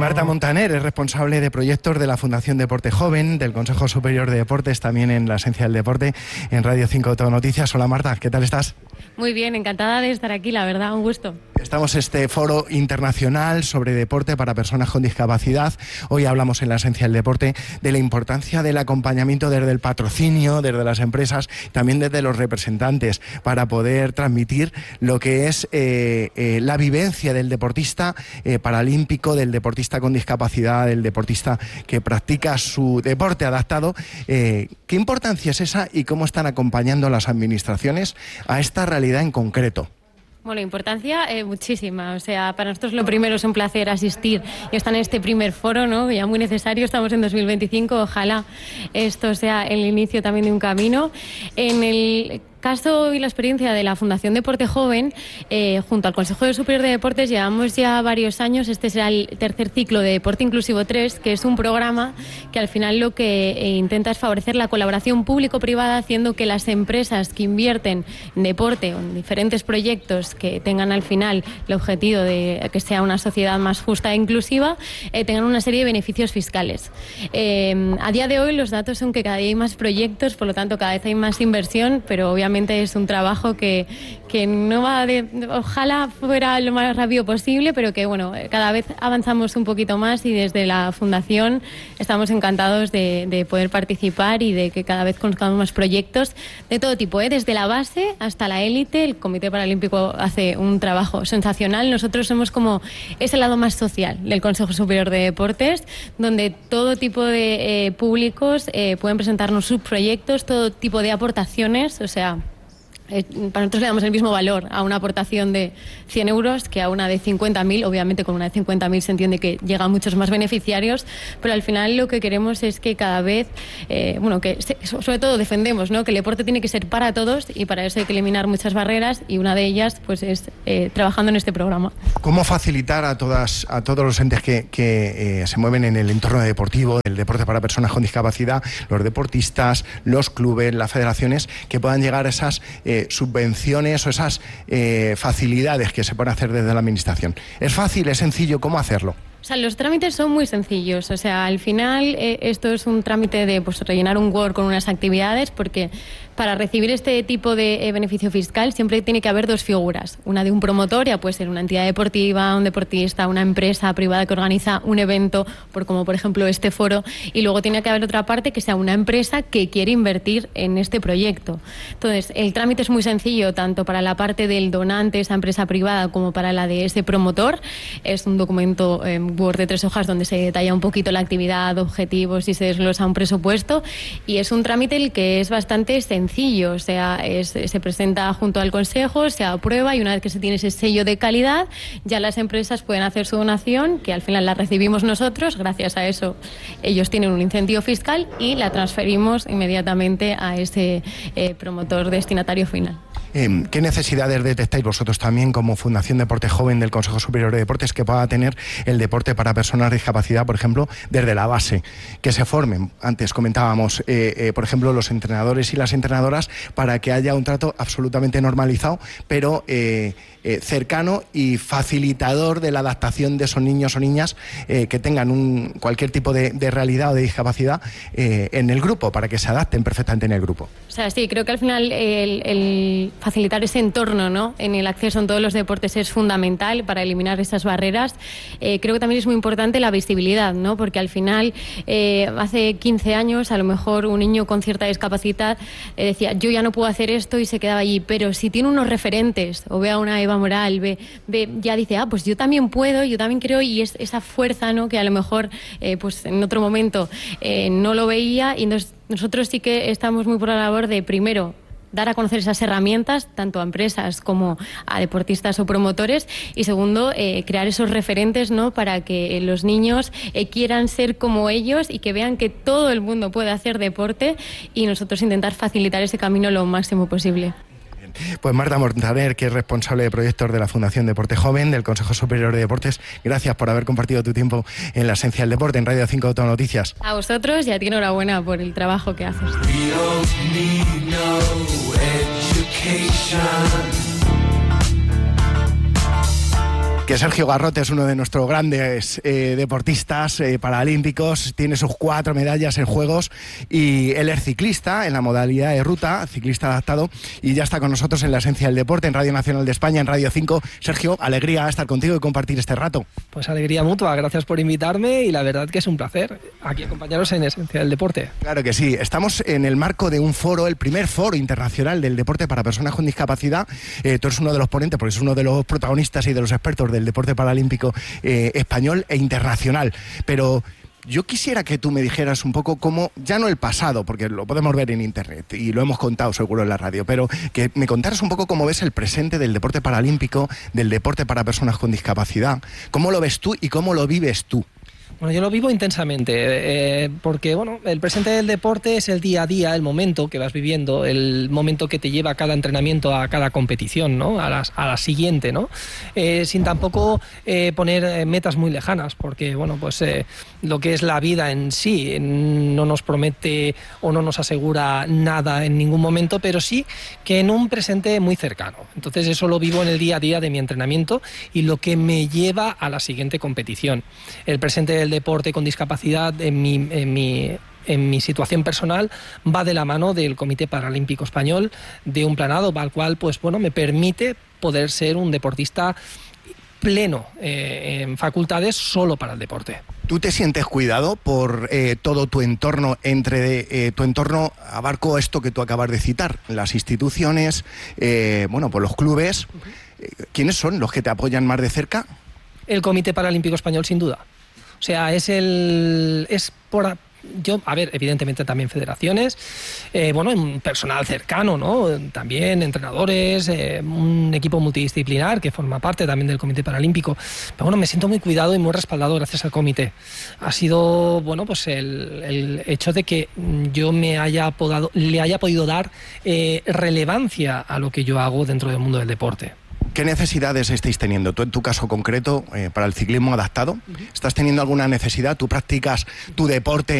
Marta Montaner es responsable de proyectos de la Fundación Deporte Joven, del Consejo Superior de Deportes, también en la Esencia del Deporte, en Radio 5 Todo Noticias. Hola Marta, ¿qué tal estás? Muy bien, encantada de estar aquí, la verdad, un gusto. Estamos en este foro internacional sobre deporte para personas con discapacidad. Hoy hablamos en la Esencia del Deporte de la importancia del acompañamiento desde el patrocinio, desde las empresas, también desde los representantes, para poder transmitir lo que es la vivencia del deportista paralímpico, del deportista con discapacidad, del deportista que practica su deporte adaptado. ¿Qué importancia es esa y cómo están acompañando las administraciones a esta realidad en concreto? Bueno, importancia muchísima. O sea, para nosotros lo primero es un placer asistir y estar en este primer foro, ¿no? Ya muy necesario, estamos en 2025, ojalá esto sea el inicio también de un camino. En el caso y la experiencia de la Fundación Deporte Joven, junto al Consejo Superior de Deportes, llevamos ya varios años. Este será el tercer ciclo de Deporte Inclusivo 3, que es un programa que al final lo que intenta es favorecer la colaboración público-privada, haciendo que las empresas que invierten en deporte o en diferentes proyectos que tengan al final el objetivo de que sea una sociedad más justa e inclusiva, tengan una serie de beneficios fiscales. A día de hoy los datos son que cada día hay más proyectos, por lo tanto cada vez hay más inversión, pero obviamente es un trabajo que no va ojalá fuera lo más rápido posible, pero que bueno, cada vez avanzamos un poquito más y desde la Fundación estamos encantados de poder participar y de que cada vez conozcamos más proyectos de todo tipo, desde la base hasta la élite. El Comité Paralímpico hace un trabajo sensacional. Nosotros somos como ese lado más social del Consejo Superior de Deportes, donde todo tipo de públicos pueden presentarnos sus proyectos, todo tipo de aportaciones. O sea, para nosotros le damos el mismo valor a una aportación de 100 euros que a una de 50.000. Obviamente con una de 50.000 se entiende que llegan muchos más beneficiarios, pero al final lo que queremos es que cada vez, sobre todo defendemos, ¿no?, que el deporte tiene que ser para todos y para eso hay que eliminar muchas barreras y una de ellas pues es trabajando en este programa. ¿Cómo facilitar a todos los entes que se mueven en el entorno deportivo, el deporte para personas con discapacidad, los deportistas, los clubes, las federaciones, que puedan llegar a esas subvenciones o esas facilidades que se pueden hacer desde la administración? ¿Es fácil, es sencillo? ¿Cómo hacerlo? O sea, los trámites son muy sencillos. O sea, al final esto es un trámite de rellenar un Word con unas actividades, porque para recibir este tipo de beneficio fiscal siempre tiene que haber dos figuras. Una de un promotor, ya puede ser una entidad deportiva, un deportista, una empresa privada que organiza un evento, como por ejemplo este foro, y luego tiene que haber otra parte que sea una empresa que quiere invertir en este proyecto. Entonces, el trámite es muy sencillo, tanto para la parte del donante, esa empresa privada, como para la de ese promotor. Es un documento Word de 3 hojas donde se detalla un poquito la actividad, objetivos y se desglosa un presupuesto, y es un trámite el que es bastante sencillo. O sea, se presenta junto al Consejo, se aprueba y una vez que se tiene ese sello de calidad, ya las empresas pueden hacer su donación, que al final la recibimos nosotros. Gracias a eso ellos tienen un incentivo fiscal y la transferimos inmediatamente a ese promotor destinatario final. ¿Qué necesidades detectáis vosotros también como Fundación Deporte Joven del Consejo Superior de Deportes que pueda tener el deporte para personas de discapacidad, por ejemplo, desde la base? Que se formen, antes comentábamos, por ejemplo, los entrenadores y las entrenadoras, para que haya un trato absolutamente normalizado, pero cercano y facilitador de la adaptación de esos niños o niñas que tengan cualquier tipo de realidad o de discapacidad en el grupo, para que se adapten perfectamente en el grupo. O sea, sí, creo que al final el facilitar ese entorno, ¿no?, en el acceso en todos los deportes es fundamental para eliminar esas barreras. Creo que también es muy importante la visibilidad, ¿no?, porque al final hace 15 años a lo mejor un niño con cierta discapacidad decía, yo ya no puedo hacer esto, y se quedaba allí, pero si tiene unos referentes o ve a una Eva Moral, ya dice, pues yo también puedo, yo también creo, y es esa fuerza, ¿no?, que a lo mejor pues en otro momento no lo veía. Y nosotros sí que estamos muy por la labor de, primero, dar a conocer esas herramientas tanto a empresas como a deportistas o promotores, y segundo, crear esos referentes, ¿no?, para que los niños quieran ser como ellos y que vean que todo el mundo puede hacer deporte, y nosotros intentar facilitar ese camino lo máximo posible. Pues Marta Montaner, que es responsable de proyectos de la Fundación Deporte Joven, del Consejo Superior de Deportes, gracias por haber compartido tu tiempo en la Esencia del Deporte, en Radio 5 Todo Noticias. A vosotros, y a ti enhorabuena por el trabajo que haces. Que Sergio Garrote es uno de nuestros grandes deportistas paralímpicos, tiene sus 4 medallas en Juegos y él es ciclista en la modalidad de ruta, ciclista adaptado, y ya está con nosotros en La Esencia del Deporte, en Radio Nacional de España, en Radio 5. Sergio, alegría estar contigo y compartir este rato. Pues alegría mutua, gracias por invitarme y la verdad que es un placer aquí acompañaros en Esencia del Deporte. Claro que sí, estamos en el marco de un foro, el primer foro internacional del deporte para personas con discapacidad. Tú eres uno de los ponentes porque es uno de los protagonistas y de los expertos del deporte paralímpico español e internacional, pero yo quisiera que tú me dijeras un poco cómo, ya no el pasado, porque lo podemos ver en internet y lo hemos contado seguro en la radio, pero que me contaras un poco cómo ves el presente del deporte paralímpico, del deporte para personas con discapacidad, cómo lo ves tú y cómo lo vives tú. Bueno, yo lo vivo intensamente, porque bueno, el presente del deporte es el día a día, el momento que vas viviendo, el momento que te lleva a cada entrenamiento, a cada competición, ¿no? A la siguiente, ¿no? Sin tampoco poner metas muy lejanas, porque bueno, pues lo que es la vida en sí no nos promete o no nos asegura nada en ningún momento, pero sí que en un presente muy cercano. Entonces eso lo vivo en el día a día de mi entrenamiento y lo que me lleva a la siguiente competición. El presente del deporte con discapacidad en mi situación personal va de la mano del Comité Paralímpico Español, de un planado al cual pues bueno, me permite poder ser un deportista pleno en facultades solo para el deporte. ¿Tú te sientes cuidado por todo tu entorno? Tu entorno abarco esto que tú acabas de citar, las instituciones, bueno, pues los clubes. ¿Quiénes son los que te apoyan más de cerca? El Comité Paralímpico Español, sin duda. O sea, evidentemente también federaciones, un personal cercano, ¿no? También entrenadores, un equipo multidisciplinar que forma parte también del Comité Paralímpico. Pero bueno, me siento muy cuidado y muy respaldado gracias al comité. Ha sido, bueno, pues el hecho de que yo le haya podido dar relevancia a lo que yo hago dentro del mundo del deporte. ¿Qué necesidades estáis teniendo? Tú, en tu caso concreto, para el ciclismo adaptado, ¿estás teniendo alguna necesidad? ¿Tú practicas tu deporte